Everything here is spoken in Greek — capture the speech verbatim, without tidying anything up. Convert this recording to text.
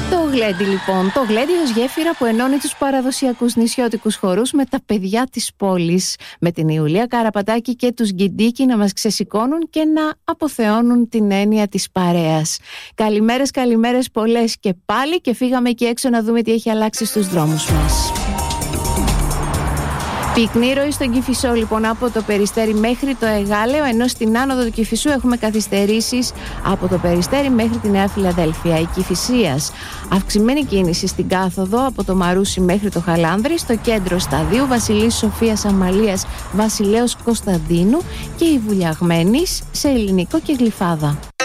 Το γλέντι λοιπόν, το γλέντι ως γέφυρα που ενώνει τους παραδοσιακούς νησιώτικους χορούς με τα παιδιά της πόλης, με την Ιουλία Καραπατάκη και τους Γκιντίκι να μας ξεσηκώνουν και να αποθεώνουν την έννοια της παρέας. Καλημέρες, καλημέρες πολλές και πάλι, και φύγαμε εκεί έξω να δούμε τι έχει αλλάξει στους δρόμους μας. Πυκνή ροή στον Κηφισό λοιπόν από το Περιστέρι μέχρι το Εγάλεο, ενώ στην άνοδο του Κηφισού έχουμε καθυστερήσεις από το Περιστέρι μέχρι τη Νέα Φιλαδέλφια. Η Κηφισίας, αυξημένη κίνηση στην κάθοδο από το Μαρούσι μέχρι το Χαλάνδρη, στο κέντρο σταδίου Βασιλής Σοφίας Αμαλίας Βασιλέως Κωνσταντίνου και η Βουλιαγμένης σε Ελληνικό και Γλυφάδα.